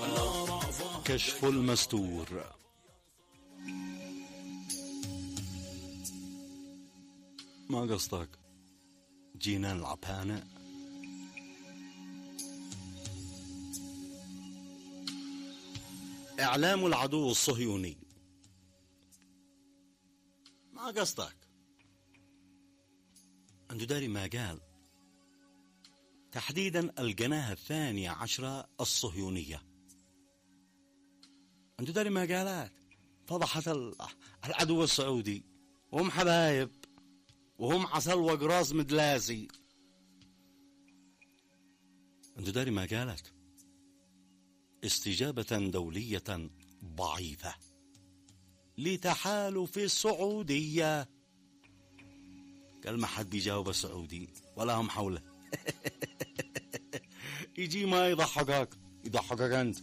كشف المستور. ما قصدك جينا نلعب هنا؟ إعلام العدو الصهيوني. ما قصدك أنت داري ما قال تحديدا الجناح 12 الصهيونية. أنت داري ما قالات فضحت العدو السعودي وهم حبايب وهم عسل وقراص مدلاسي. أنت داري ما قالت استجابة دولية ضعيفة لتحالف السعودية. قال ما حد بيجاوب السعودي ولا هم حوله. يجي ما يضحكك أنت.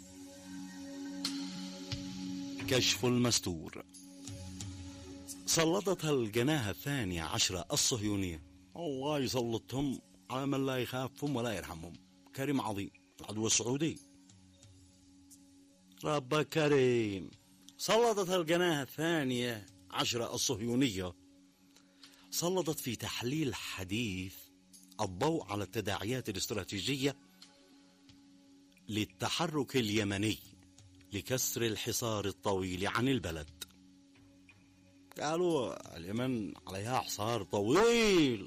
كشف المستور. سلطتها الجناح 12 الصهيونية، الله يسلطهم على من لا يخافهم ولا يرحمهم. كريم عظيم العدو السعودي، رب كريم. سلطتها الجناح 12 الصهيونية، سلطت في تحليل حديث الضوء على التداعيات الاستراتيجية للتحرك اليمني لكسر الحصار الطويل عن البلد. قالوا اليمن عليها حصار طويل،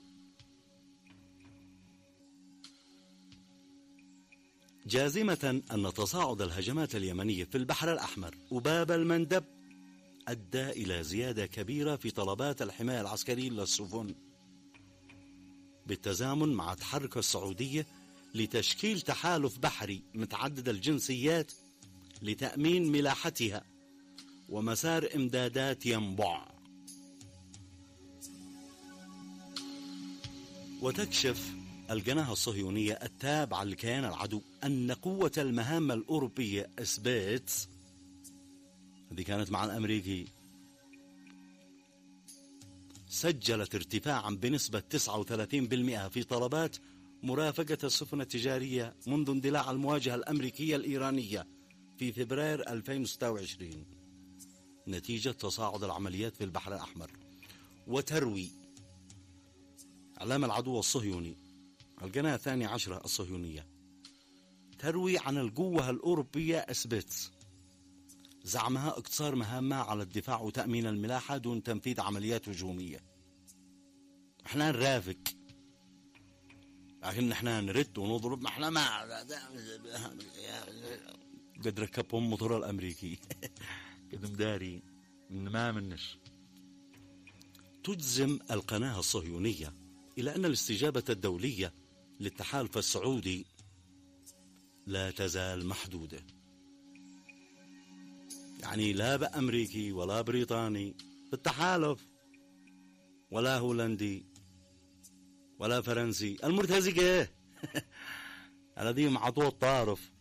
جازمة أن تصاعد الهجمات اليمنية في البحر الأحمر وباب المندب أدى إلى زيادة كبيرة في طلبات الحماية العسكرية للسفن، بالتزامن مع تحرك السعودية لتشكيل تحالف بحري متعدد الجنسيات لتأمين ملاحتها ومسار إمدادات ينبع. وتكشف الجناح الصهيونية التابعة لكيان العدو أن قوة المهام الأوروبية إسبيتس، هذه كانت مع الأمريكي، سجلت ارتفاعا بنسبة 39% في طلبات مرافقة السفن التجارية منذ اندلاع المواجهة الأمريكية الإيرانية في فبراير 2026 نتيجة تصاعد العمليات في البحر الأحمر. وتروي إعلام العدو الصهيوني الجناح 12 الصهيونية تروي عن القوة الأوروبية إسبيتس، زعمها اقتصار مهامها على الدفاع وتأمين الملاحة دون تنفيذ عمليات هجومية. احنا نرافق لكن احنا نرد ونضرب، ما احنا ما قد ركبهم موتور الأمريكي. قد مداري ما منش. تجزم القناة الصهيونية إلى أن الاستجابة الدولية للتحالف السعودي لا تزال محدودة، يعني لا بأمريكي ولا بريطاني في التحالف ولا هولندي ولا فرنسي المرتزقة. الذين عطوا الطارف